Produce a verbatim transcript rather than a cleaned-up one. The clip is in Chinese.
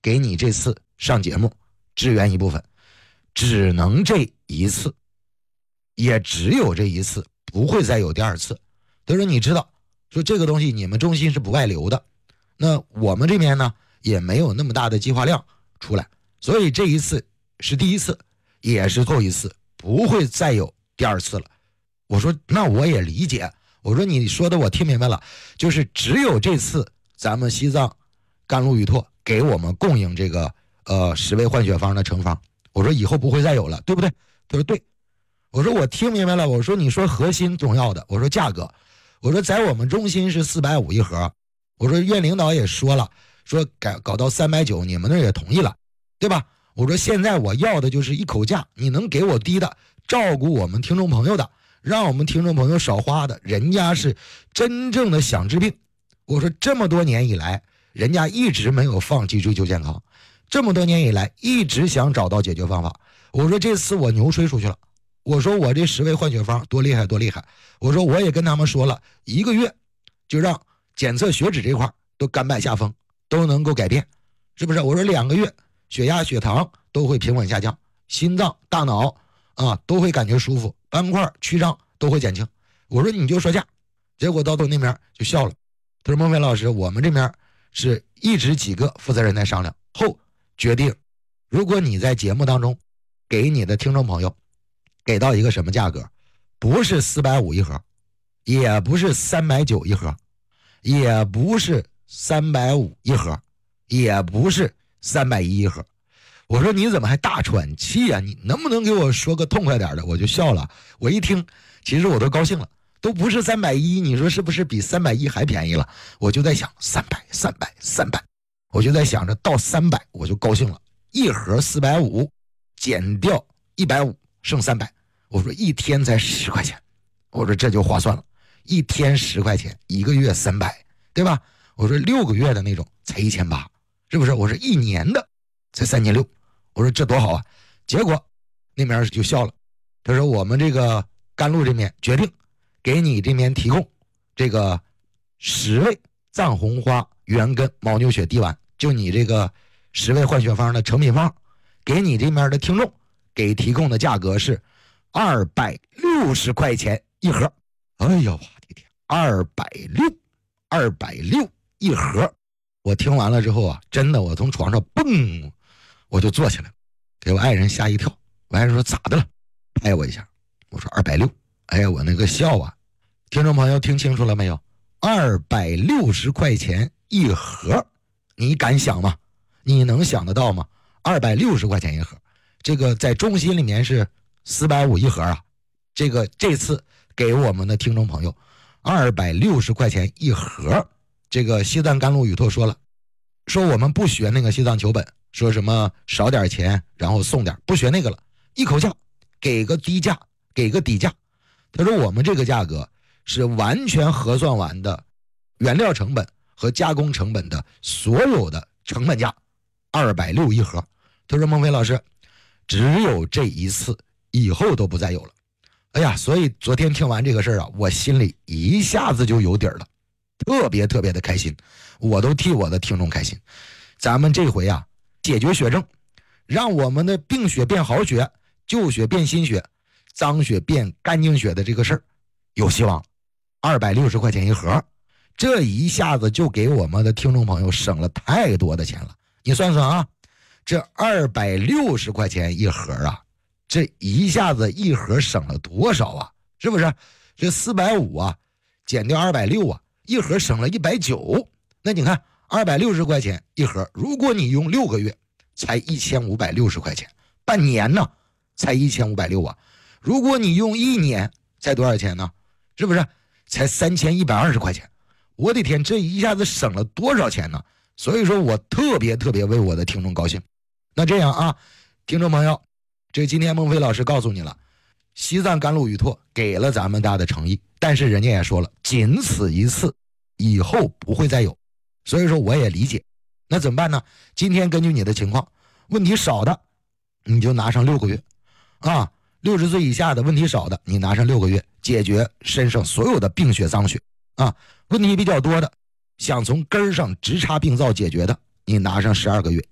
给你这次上节目支援一部分，只能这一次，也只有这一次，不会再有第二次。他说你知道，说这个东西你们中心是不外流的，那我们这边呢也没有那么大的计划量出来，所以这一次是第一次，也是最后一次，不会再有第二次了。我说那我也理解，我说你说的我听明白了，就是只有这次咱们西藏甘露雨拓给我们供应这个呃十味换血方的成方，我说以后不会再有了，对不对？他说对。我说我听明白了，我说你说核心重要的，我说价格，我说在我们中心是四百五一盒，我说院领导也说了，说改搞到三百九，你们那也同意了，对吧？我说现在我要的就是一口价，你能给我低的，照顾我们听众朋友的，让我们听众朋友少花的，人家是真正的想治病。我说这么多年以来，人家一直没有放弃追求健康，这么多年以来一直想找到解决方法。我说这次我牛吹出去了，我说我这十味换血方多厉害多厉害，我说我也跟他们说了，一个月就让检测血脂这块都甘拜下风，都能够改变，是不是？我说两个月血压血糖都会平稳下降，心脏大脑啊都会感觉舒服，斑块曲张都会减轻。我说你就说价，结果到头那边就笑了，他说孟非老师，我们这边是一直几个负责人在商量后决定，如果你在节目当中给你的听众朋友给到一个什么价格，不是四百五一盒，也不是三百九一盒，也不是三百五一盒，也不是三百一一盒。我说你怎么还大喘气啊？你能不能给我说个痛快点的？我就笑了，我一听其实我都高兴了，都不是三百一，你说是不是比三百一还便宜了？我就在想三百三百三百，我就在想着到三百我就高兴了，一盒四百五减掉一百五剩三百，我说一天才十块钱，我说这就划算了，一天十块钱，一个月三百，对吧？我说六个月的那种才一千八，是不是？我说一年的才三千六，我说这多好啊！结果那边就笑了，他说我们这个甘露这边决定给你这边提供这个十味藏红花原根牦牛血滴丸，就你这个十味换血方的成品方，给你这边的听众给提供的价格是二百六十块钱一盒。哎呦我的天，二百六二百六一盒。我听完了之后啊，真的我从床上蹦我就坐起来，给我爱人吓一跳。我爱人说咋的了，拍我一下，我说二百六。哎呀，我那个笑啊，听众朋友听清楚了没有？二百六十块钱一盒，你敢想吗？你能想得到吗？二百六十块钱一盒，这个在中心里面是四百五一盒啊。这个这次给我们的听众朋友二百六十块钱一盒。这个西藏甘露雨拓说了，说我们不学那个西藏求本，说什么少点钱然后送点，不学那个了，一口价给个低价，给个底价。他说我们这个价格是完全核算完的原料成本和加工成本的所有的成本价，二百六一盒。他说孟非老师，只有这一次，以后都不再有了。哎呀，所以昨天听完这个事儿啊，我心里一下子就有底儿了，特别特别的开心，我都替我的听众开心。咱们这回啊，解决血症，让我们的病血变好血，旧血变新血，脏血变干净血的这个事儿有希望。二百六十块钱一盒，这一下子就给我们的听众朋友省了太多的钱了。你算算啊，这二百六十块钱一盒啊，这一下子一盒省了多少啊？是不是？这四百五啊，减掉二百六啊，一盒省了一百九。那你看二百六十块钱一盒，如果你用六个月才一千五百六十块钱，半年呢才一千五百六啊。如果你用一年才多少钱呢？是不是才三千一百二十块钱？我的天，这一下子省了多少钱呢？所以说我特别特别为我的听众高兴。那这样啊，听众朋友，这今天孟非老师告诉你了，西藏甘露雨拓给了咱们大的诚意，但是人家也说了，仅此一次，以后不会再有。所以说我也理解。那怎么办呢？今天根据你的情况，问题少的你就拿上六个月啊，六十岁以下的问题少的你拿上六个月，解决身上所有的病血脏血啊。问题比较多的，想从根儿上直插病灶解决的，你拿上十二个月。